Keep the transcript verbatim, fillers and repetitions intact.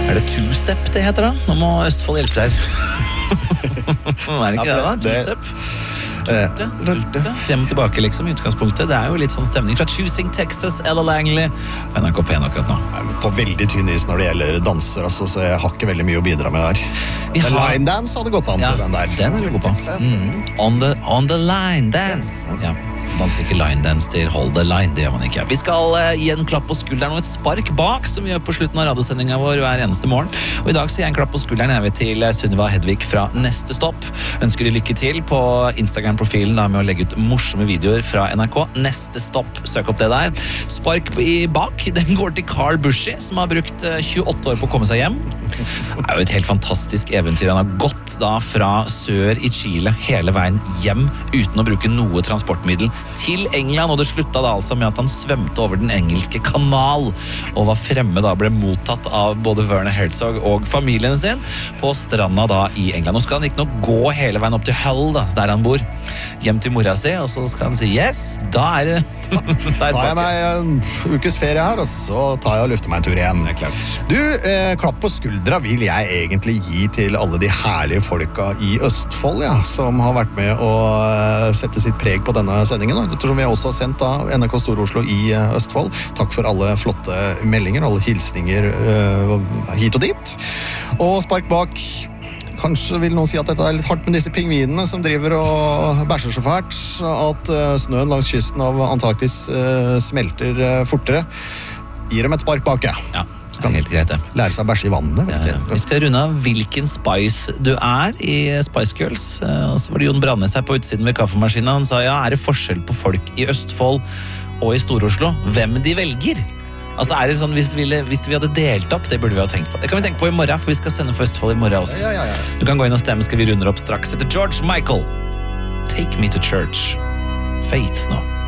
Er det two-step det heter da? Nå må Østfold hjelpe deg. Er det ikke det da? Two-step? Tute, tute, frem og tilbake liksom i utgangspunktet. Det er jo litt sånn stemning fra Choosing Texas, Ella Langley på N R K P N akkurat nå. Jeg er på veldig tynn is når det gjelder danser, altså, så jeg har ikke veldig mye å bidra med der. har... Line dance hadde gått an ja, til den der. Den er du god på. Mm. On, the, on the line dance. Ja. Danser ikke line dance til hold the line, det gjør man ikke. Vi skal uh, gi en klapp på skulderen og et spark bak, som vi gjør på slutten av radiosendingen vår hver eneste morgen. Og i dag så gir jeg en klapp på skulderen jeg vil til Sunniva Hedvig fra Neste Stopp. Ønsker de lykke til på Instagram-profilen da, med å legge ut morsomme videoer fra N R K. Neste Stopp, søk opp det der. Spark i bak, den går til Carl Bushi, som har brukt uh, tjueåtte år på å komme seg hjem. Det er jo et helt fantastisk eventyr. Han har gått da fra sør i Chile hele veien hjem uten å bruke noe transportmiddel til England, og det slutta da altså med at han svømte over den engelske kanal og var fremme da, ble mottatt av både Werner Herzog og familien sin på stranda da i England. Nå skal han ikke nå gå hele veien opp til Hull da, der han bor, hjem til mora si, og så skal han si yes, da er det tar jeg meg en ukes ferie her, og så tar jeg og lufter meg en tur igjen. Det er klart. Du, eh, klapp på skuldra vil jeg egentlig gi til alle de herlige folka i Østfold, ja, som har vært med å uh, sette sitt preg på denne sendingen. Det tror vi også har sendt da N R K Stor-Oslo i uh, Østfold. Takk for alle flotte meldinger, alle hilsninger uh, hit og dit. Og spark bak. Kanskje vil noen si at dette er litt hardt med disse pingvinene som driver og bæsjer så fælt at uh, snøen langs kysten av Antarktis uh, smelter uh, fortere. Gir dem et spark bak, ja. Ja, det er helt greit det. Lære seg å bæsje i vannet, vet ja, ja. Vi skal runde av hvilken Spice du er i Spice Girls. Uh, og så var det Jon Brannes her på utsiden ved kaffemaskinen. Han sa, ja, er det forskjell på folk i Østfold og i Stor-Oslo? Hvem de velger? Altså er det sånn, hvis vi, hvis vi hadde delt opp, det burde vi ha tenkt på. Det kan vi tenke på i morgen, for vi skal sende for Østfold i morgen også. Ja, ja, ja. Du kan gå inn og stemme, skal vi runde opp straks etter George Michael. Take me to church. Faith nå.